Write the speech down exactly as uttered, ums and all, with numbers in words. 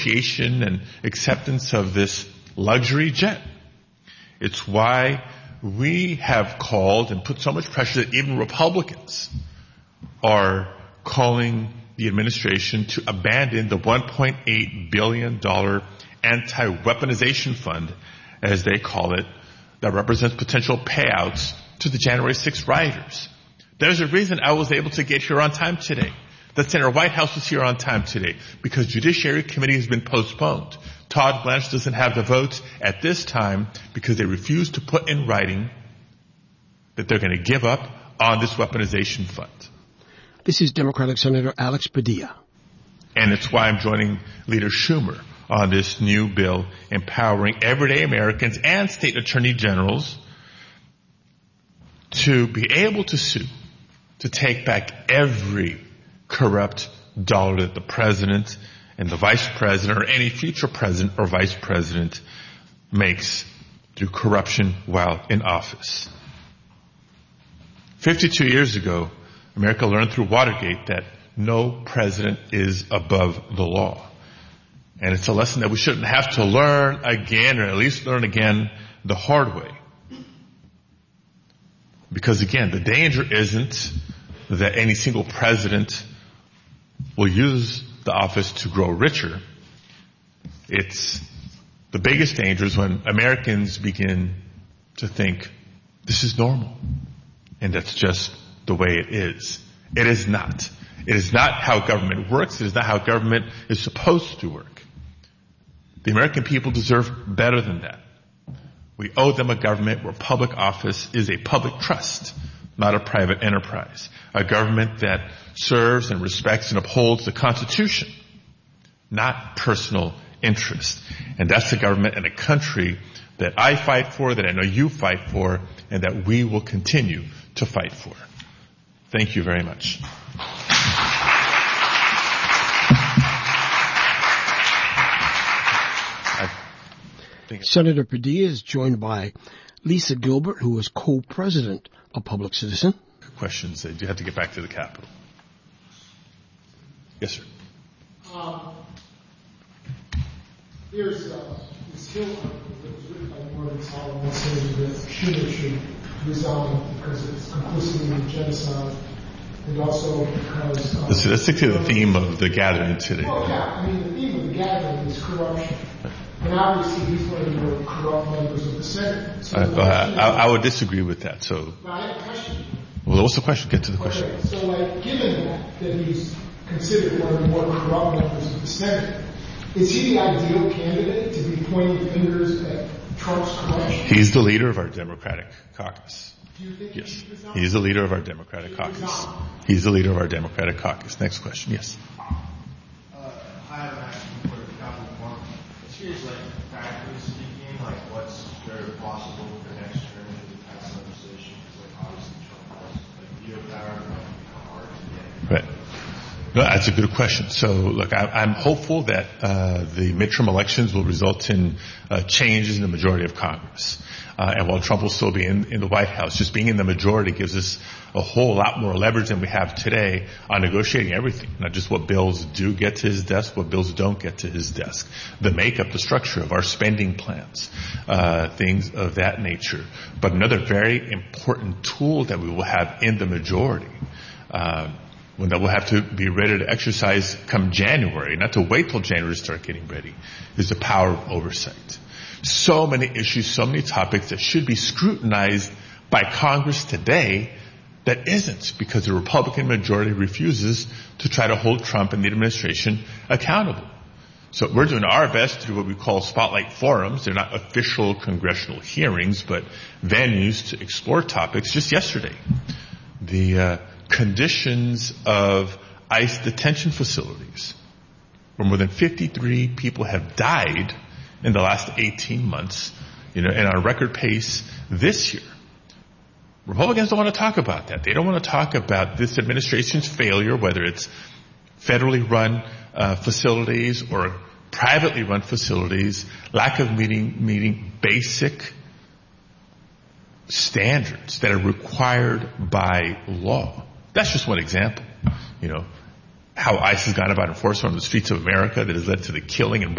negotiation and acceptance of this luxury jet. It's why we have called and put so much pressure that even Republicans are calling the administration to abandon the one point eight billion dollars anti-weaponization fund, as they call it, that represents potential payouts to the January sixth rioters. There's a reason I was able to get here on time today. That Senator Whitehouse was here on time today, because Judiciary Committee has been postponed. Todd Blanche doesn't have the votes at this time because they refuse to put in writing that they're going to give up on this weaponization fund. This is Democratic Senator Alex Padilla. And it's why I'm joining Leader Schumer on this new bill empowering everyday Americans and state attorney generals to be able to sue, to take back every corrupt dollar that the president and the vice president or any future president or vice president makes through corruption while in office. fifty-two years ago, America learned through Watergate that no president is above the law. And it's a lesson that we shouldn't have to learn again, or at least learn again the hard way. Because again, the danger isn't that any single president will use the office to grow richer. It's the biggest danger is when Americans begin to think this is normal. And that's just the way it is. It is not. It is not how government works. It is not how government is supposed to work. The American people deserve better than that. We owe them a government where public office is a public trust, not a private enterprise. A government that serves and respects and upholds the Constitution, not personal interest. And that's the government and a country that I fight for, that I know you fight for, and that we will continue to fight for. Thank you very much. Senator Padilla is joined by Lisa Gilbert, who is co-president of Public Citizen. Questions. You have to get back to the Capitol. Yes, sir. Um, there's uh, this Hill article that was written by Morgan Solomon saying that Schumer should resign because it's complicity in genocide, and also because... Uh, let's, let's stick to the theme of the gathering today. Well, yeah, I mean, the theme of the gathering is corruption. And obviously he's one of the more corrupt members of the Senate. So uh, I, I would disagree with that. So, but I have a question. Well, what's the question? Get to the question. Okay, so, like, given that, that he's considered one of the more corrupt members of the Senate, is he the ideal candidate to be pointing fingers at Trump's corruption? He's the leader of our Democratic caucus. Do you think yes. he should He's the leader of our Democratic caucus. He's the leader of our Democratic caucus. Next question. Yes. Uh, I have an action for the Capitol Forum. It's curious, like, practically speaking, like, what's very possible for next term to pass legislation? Because, like, obviously Trump has, like, veto power, and might become hard to get. Right. No, that's a good question. So, look, I, I'm hopeful that uh, the midterm elections will result in uh, changes in the majority of Congress. Uh, and while Trump will still be in, in the White House, just being in the majority gives us a whole lot more leverage than we have today on negotiating everything, not just what bills do get to his desk, what bills don't get to his desk, the makeup, the structure of our spending plans, uh, things of that nature. But another very important tool that we will have in the majority, uh, when that will have to be ready to exercise come January, not to wait till January to start getting ready, is the power of oversight. So many issues, so many topics that should be scrutinized by Congress today that isn't, because the Republican majority refuses to try to hold Trump and the administration accountable. So we're doing our best through what we call spotlight forums. They're not official congressional hearings, but venues to explore topics. Just yesterday, the uh, conditions of ICE detention facilities, where more than fifty-three people have died in the last eighteen months, you know, and on record pace this year. Republicans don't want to talk about that. They don't want to talk about this administration's failure, whether it's federally run uh, facilities or privately run facilities, lack of meeting meeting basic standards that are required by law. That's just one example. You know, how ICE has gone about enforcement on the streets of America that has led to the killing and